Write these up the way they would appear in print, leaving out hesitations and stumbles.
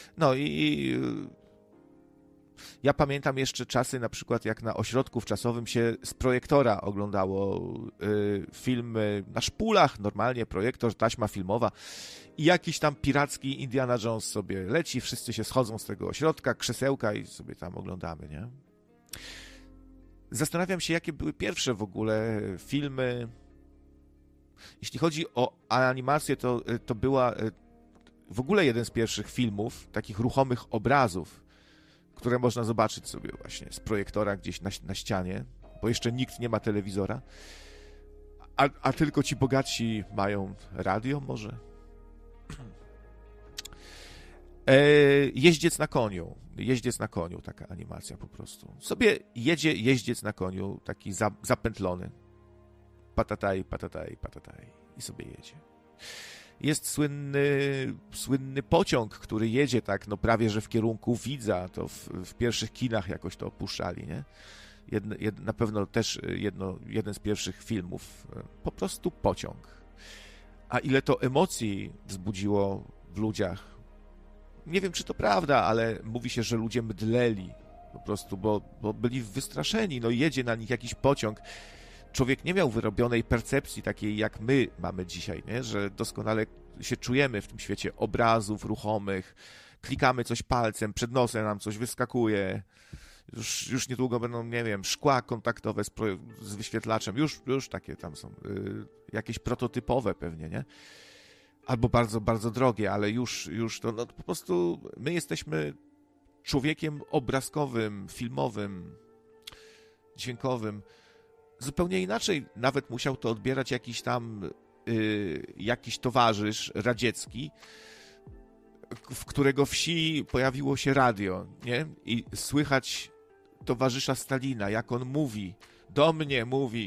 No i ja pamiętam jeszcze czasy, na przykład jak na ośrodku wczasowym się z projektora oglądało filmy na szpulach, normalnie projektor, taśma filmowa i jakiś tam piracki Indiana Jones sobie leci, wszyscy się schodzą z tego ośrodka, krzesełka i sobie tam oglądamy, nie? Zastanawiam się, jakie były pierwsze w ogóle filmy. Jeśli chodzi o animację, to była w ogóle jeden z pierwszych filmów, takich ruchomych obrazów, które można zobaczyć sobie właśnie z projektora gdzieś na ścianie, bo jeszcze nikt nie ma telewizora, a tylko ci bogatsi mają radio może. Jeździec na koniu, taka animacja po prostu. Sobie jedzie jeździec na koniu, taki zapętlony. Patataj, patataj, patataj i sobie jedzie. Jest słynny pociąg, który jedzie tak, no prawie że w kierunku widza, to w pierwszych kinach jakoś to opuszczali, nie? Na pewno też jeden z pierwszych filmów, po prostu pociąg. A ile to emocji wzbudziło w ludziach. Nie wiem, czy to prawda, ale mówi się, że ludzie mdleli po prostu, bo byli wystraszeni, no jedzie na nich jakiś pociąg. Człowiek nie miał wyrobionej percepcji takiej, jak my mamy dzisiaj, nie? Że doskonale się czujemy w tym świecie obrazów ruchomych, klikamy coś palcem, przed nosem nam coś wyskakuje, już niedługo będą, nie wiem, szkła kontaktowe z wyświetlaczem, już takie tam są, jakieś prototypowe pewnie, nie? Albo bardzo, bardzo drogie, ale już to, no po prostu my jesteśmy człowiekiem obrazkowym, filmowym, dźwiękowym. Zupełnie inaczej nawet musiał to odbierać jakiś towarzysz radziecki, w którego wsi pojawiło się radio, nie? I słychać towarzysza Stalina, jak on mówi, do mnie mówi.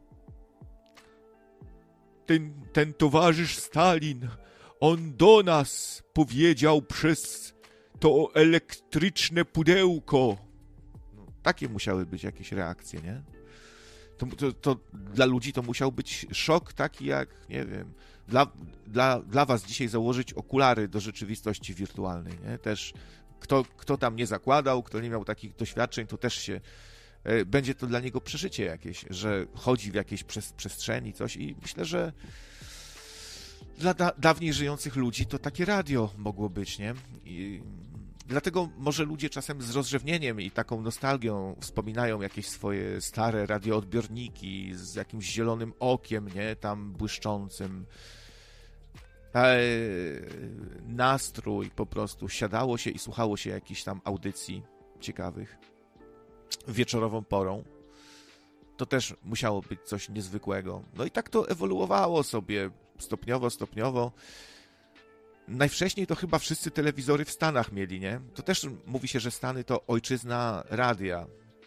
Ten towarzysz Stalin, on do nas powiedział przez to elektryczne pudełko. No, takie musiały być jakieś reakcje, nie? To dla ludzi to musiał być szok taki jak, nie wiem, dla was dzisiaj założyć okulary do rzeczywistości wirtualnej, nie? Też kto tam nie zakładał, kto nie miał takich doświadczeń, to też będzie to dla niego przeżycie jakieś, że chodzi w jakiejś przestrzeni, coś i myślę, że dla dawniej żyjących ludzi to takie radio mogło być, nie? I dlatego może ludzie czasem z rozrzewnieniem i taką nostalgią wspominają jakieś swoje stare radioodbiorniki z jakimś zielonym okiem, nie? Tam błyszczącym. Nastrój po prostu. Siadało się i słuchało się jakichś tam audycji ciekawych wieczorową porą. To też musiało być coś niezwykłego. No i tak to ewoluowało sobie stopniowo. Najwcześniej to chyba wszyscy telewizory w Stanach mieli, nie? To też mówi się, że Stany to ojczyzna radia.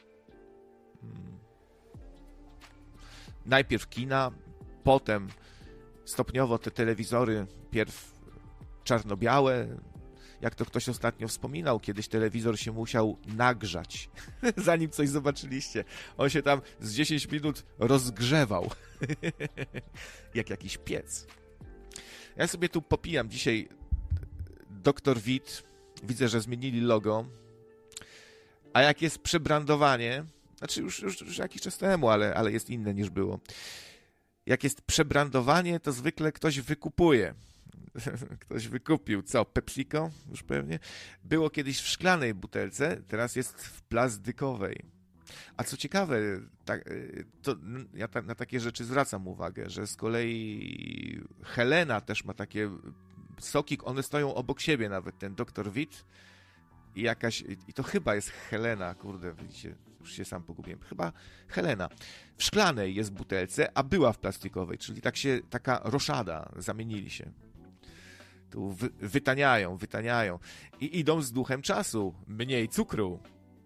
Najpierw kina, potem stopniowo te telewizory, pierw czarno-białe. Jak to ktoś ostatnio wspominał, kiedyś telewizor się musiał nagrzać, zanim coś zobaczyliście. On się tam z 10 minut rozgrzewał, jak jakiś piec. Ja sobie tu popijam dzisiaj Dr. Witt. Widzę, że zmienili logo. A jak jest przebrandowanie, znaczy już jakiś czas temu, ale jest inne niż było. Jak jest przebrandowanie, to zwykle ktoś wykupuje. Ktoś wykupił. Co? PepsiCo? Już pewnie. Było kiedyś w szklanej butelce, teraz jest w plastikowej. A co ciekawe, to ja na takie rzeczy zwracam uwagę, że z kolei Helena też ma takie soki, one stoją obok siebie nawet, ten Dr. Witt i to chyba jest Helena, kurde, widzicie, już się sam pogubiłem, chyba Helena. W szklanej jest butelce, a była w plastikowej, czyli taka roszada, zamienili się. Tu wytaniają i idą z duchem czasu, mniej cukru.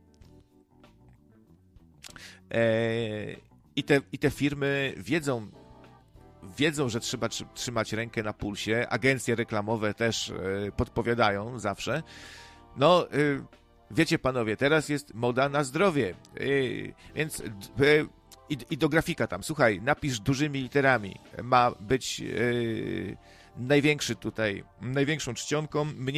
I te firmy wiedzą, że trzeba trzymać rękę na pulsie. Agencje reklamowe też podpowiadają zawsze. No, wiecie panowie, teraz jest moda na zdrowie. Więc i do grafika tam, słuchaj, napisz dużymi literami. Ma być największą czcionką,